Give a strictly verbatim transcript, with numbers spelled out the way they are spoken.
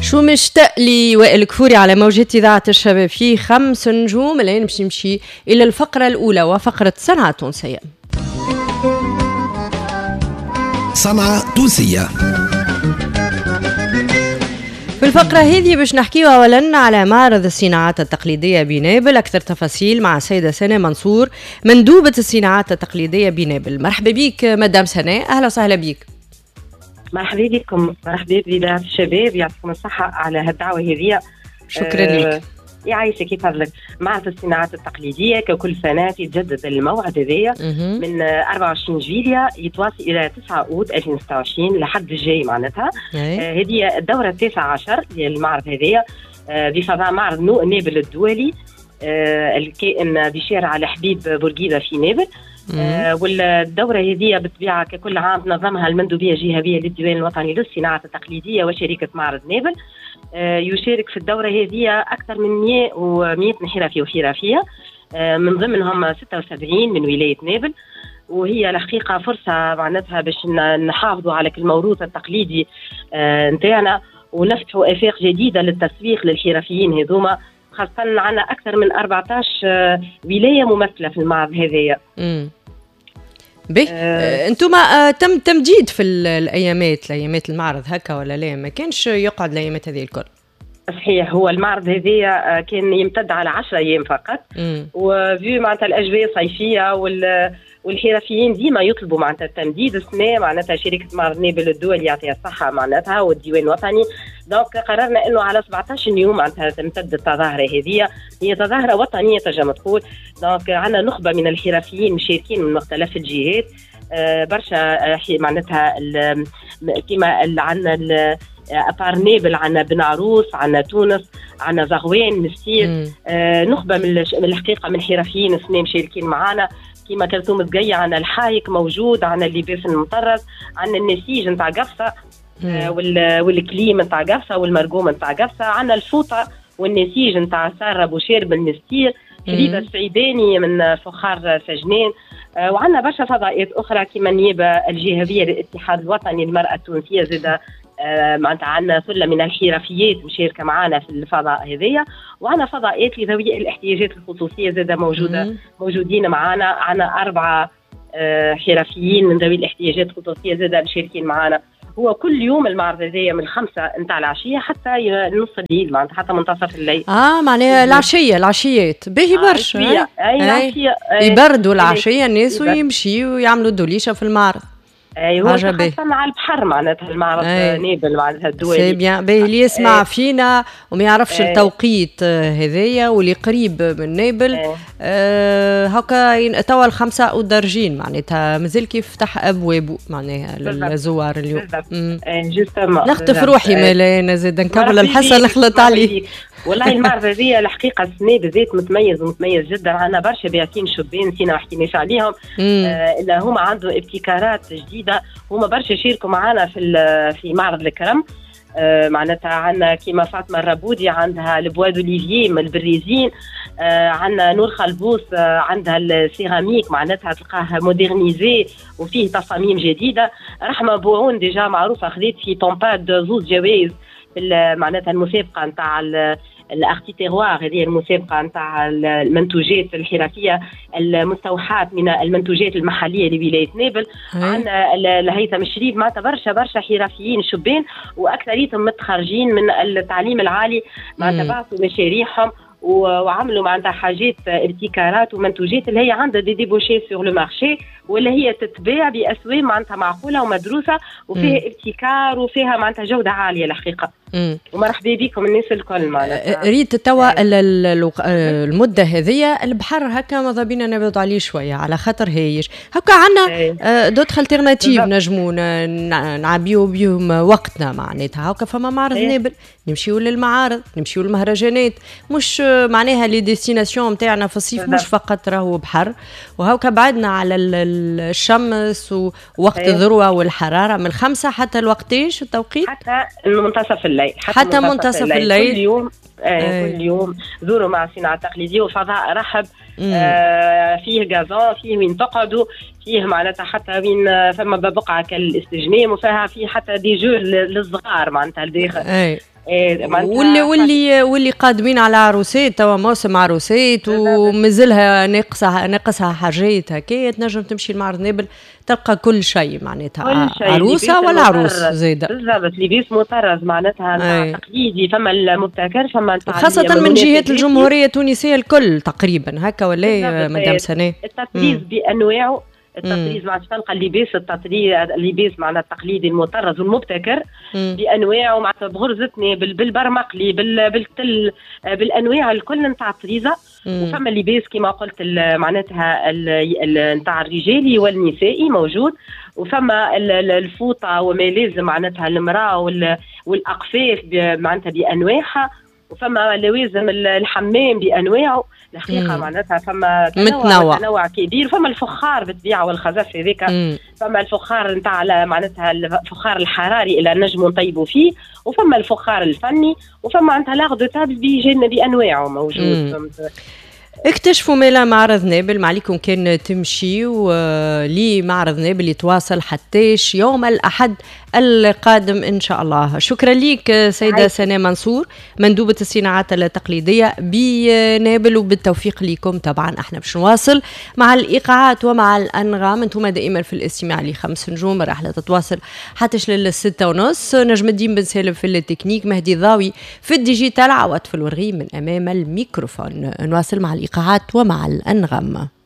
شو مشتاق لي وائل كفوري على موجات إذاعة الشباب فيه خمس نجوم. الآن باش نمشي إلى الفقرة الأولى وفقرة صنعة تونسية. صنعة تونسية. في الفقرة هذه باش نحكيو أولا على معرض الصناعات التقليدية بنابل. أكثر تفاصيل مع السيدة سناء منصور مندوبة الصناعات التقليدية بنابل. مرحبا بيك مدام سناء، أهلا وسهلا بيك. مرحبا بكم، مرحبا بإذاعة الشباب، يعطيكم الصحة على هالدعوة هذه. شكرا أه لك. يعيشك كيف فضلك. معرض الصناعات التقليدية ككل سنة يتجدد الموعد هذايا من أربعة وعشرين جويلية يتواصل إلى تسعة أوت ألفين وستة وعشرين لحد الجاي معناتها. آه هذه الدورة التاسعة عشر للمعرض هذايا آه بفضاء معرض نابل الدولي آه الكائن بشارع الحبيب بورقيبة في نابل. آه والدورة هذه بالطبيعة ككل عام تنظمها المندوبية الجهوية للديوان الوطني للصناعات التقليدية وشركة معرض نابل. آه يشارك في الدورة هذه أكثر من مئة ومئة حرفي وحرفية آه من ضمنهم ستة وسبعين من ولاية نابل. وهي الحقيقة فرصة معناتها باش نحافظوا على الموروث التقليدي آه نتاعنا ونفتحوا آفاق جديدة للتسويق للحرفيين هذوما، خاصة عنا أكثر من أربعة عشر ولاية ممثلة في المعرض هذايا. به آه انتم آه تم تمديد في الايامات الايامات المعرض هكا ولا لا؟ ما كانش يقعد الايامات هذه الكل؟ صحيح، هو المعرض هذايا كان يمتد على عشرة ايام فقط، وفي معناتها الاجواء صيفيه وال والحرفيين ديما يطلبوا معناتها التمديد. السنه معناتها شركه معرض نابل الدولي يعطيها الصحه معناتها والديوان الوطني، دونك قررنا انه على سبعة عشر يوم معناتها تمتد التظاهره هذه. هي تظاهره وطنيه تنجم تقول، دونك عندنا نخبه من الحرفيين مشاركين من مختلف الجهات. آه برشا آه معناتها كيما عندنا أبار نابل، عنا بن عروس، عنا تونس، عنا زغوان، مسير. آه نخبة من الحقيقة من الحرفيين السنة مشاركين معنا، كيما كلثوم تقية، عنا الحايك موجود، عنا اللباس المطرز، عنا النسيج نتاع قفصة آه والكليم نتاع قفصة والمرقوم نتاع قفصة، عنا الفوطة والنسيج نتاع سارة بوشير بالمستير، حليبة السعيداني من فخار سجنان. آه وعنا برشا فضائيات أخرى كيما النيابة الجهوية للاتحاد الوطني للمرأة التونسية زادة. آه معناتها عندنا ثلة من الحرفيات مشاركة معنا في الفضاء هذية، وعندنا فضائيات لذوي الاحتياجات الخصوصية زادة موجودة مم. موجودين معنا. عندنا أربعة آه حرفيين من ذوي الاحتياجات الخصوصية زادة مشاركين معنا. هو كل يوم المعرض هذايا من الخمسة نتاع العشية حتى نص الليل معناتها حتى منتصف الليل. اه معناها العشية العشيات باهي برشا. اي العشية يبردوا العشية الناس ويمشيوا ويعملوا دوليشة في المعرض. ايوه خاصة على البحر معناتها المعرض نابل معناتها الدولي. سي بيان باهي اللي يسمع أي. فينا وما يعرفش أي. التوقيت هذايا واللي قريب من نابل آه هكا توا الخمسة ودرجين معناتها مازال كيف فتح ابوابه معناها للزوار اليوم. نخطف روحي مالا انا زاد نكمل الحصه نخلط عليه. والله المعرض هذه الحقيقه السنه بالذات متميز ومتميز جدا. عندنا برشا باعثين شبان فينا ما حكيناش عليهم آه الا هما عندهم ابتكارات جديده. هما برشا شاركوا معنا في في معرض الكرم. آه معناتها عندنا كيما فاطمه الربودي عندها البوا دوليفيي من البريزين. آه عندنا نور خلبوس آه عندها السيراميك معناتها تلقاها مودرنيزي وفيه تصاميم جديده. رحمه بوعون ديجا معروفه خذيت في طومباد زوز جوائز في معناتها المسابقه نتاع الارتي تيروار. هذه المسابقه نتاع المنتوجات الحرفيه المستوحاه من المنتوجات المحليه لولايه نابل. عندنا الهيثم الشريف معناتها برشا برشا حرفيين شبان واكثريتهم متخرجين من التعليم العالي معناتها بعثوا مشاريعهم وعملوا معناتها حاجات ابتكارات ومنتوجات اللي هي عندها دي ديبوشي سور لو مارشي واللي هي تتباع باسواق معناتها معقوله ومدروسه وفيها ابتكار وفيها معناتها جوده عاليه الحقيقه. ومرحبا بكم الناس الكل معناتها. ريت توا المده هذه البحر هكا ماذا بينا نبعد عليه شويه على خاطر هايش هكا عندنا دوت التيرناتيف نجمو نعبيو بيهم وقتنا معناتها هكا. فما معرض نابل نمشيو للمعارض نمشيو للمهرجانات مش معناها لي ديستيناسيون نتاعنا في الصيف مش فقط راهو بحر وهكا بعدنا على الشمس ووقت الذروه والحراره من الخمسه حتى الوقتيش التوقيت حتى منتصف الليل حتى, حتى منتصف الليل, الليل. كل يوم آه كل يوم زوروا مع الصناعه التقليديه وفضاء رحب آه فيه غازون فيه وين تقعدوا فيه معناتها حتى وين فما بقعه كالاستجمام وفيها فيه حتى دي جو للصغار معناتها الداخل واللي واللي واللي قادمين على عروسات توا موسم عروسات ومازلها ناقصها ناقصها حاجات هكايا تنجم تمشي لمعرض نابل تلقى كل شيء معناتها عروسه ولا عروس زايده بالضبط لباس مطرز معناتها تقليدي فما المبتكر فما خاصه من جهات الجمهوريه التونسيه الكل تقريبا هكا ولا مدام سناء التطريز بانواعه التطريز مع تلقى اللباس التطريز اللباس معنا التقليدي المطرز والمبتكر بانواعه مع بغرزتنا بالبرمقلي بالتل بالانواع الكل نتاع الطريزه وفما اللباس كما قلت معناتها نتاع الرجالي والنسائي موجود وفما الفوطه وما لازم معناتها المراه والاقفاف معناتها بانواعها وفما لوازم الحمام بانواعه الحقيقه معناتها فما تنوع تنوع كبير فما الفخار بالطبيعه والخزف هذاك فما الفخار نتاع معناتها الفخار الحراري الى نجم نطيبوا فيه وفما الفخار الفني وفما معناتها لاغ دو تابل بيجينا بانواعه موجود فهمت. اكتشفوا ميلا معرض نابل ما عليكم كان تمشيوا لمعرض نابل يتواصل حتىش يوم الأحد القادم إن شاء الله. شكرا ليك سيدة سناء منصور مندوبة الصناعات التقليدية بنابل وبالتوفيق لكم. طبعا احنا باش نواصل مع الإيقاعات ومع الأنغام. انتم دائما في الاستماع لخمس نجوم رحلة تتواصل حتىش للستة ونص. نجم الدين بن سالم في التكنيك مهدي ضاوي في الديجيتال عوض في الورغي من أمام الميكروفون. نواصل مع الإيقاعات ومع الأنغام.